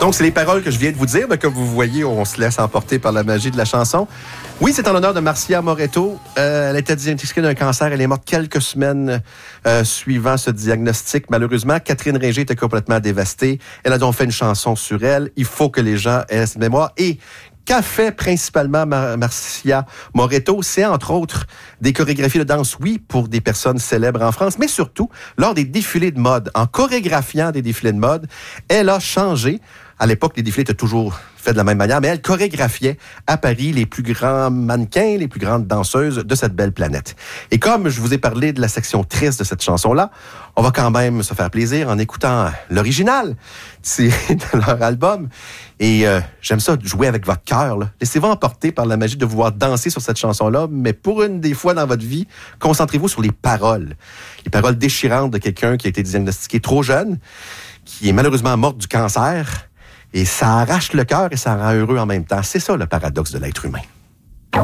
Donc, c'est les paroles que je viens de vous dire. Mais comme vous voyez, on se laisse emporter par la magie de la chanson. Oui, c'est en l'honneur de Marcia Moretto. Elle était diagnostiquée d'un cancer. Elle est morte quelques semaines suivant ce diagnostic. Malheureusement, Catherine Ringer était complètement dévastée. Elle a donc fait une chanson sur elle. Il faut que les gens aient cette mémoire. Et qu'a fait principalement Marcia Moretto? C'est entre autres des chorégraphies de danse, oui, pour des personnes célèbres en France, mais surtout lors des défilés de mode. En chorégraphiant des défilés de mode, elle a changé. À l'époque, les défilés étaient toujours faits de la même manière, mais elle chorégraphiait à Paris les plus grands mannequins, les plus grandes danseuses de cette belle planète. Et comme je vous ai parlé de la section triste de cette chanson-là, on va quand même se faire plaisir en écoutant l'original de leur album. Et j'aime ça, jouer avec votre cœur. Laissez-vous emporter par la magie de vouloir danser sur cette chanson-là, mais pour une des fois dans votre vie, concentrez-vous sur les paroles. Les paroles déchirantes de quelqu'un qui a été diagnostiqué trop jeune, qui est malheureusement mort du cancer. Et ça arrache le cœur et ça rend heureux en même temps. C'est ça le paradoxe de l'être humain.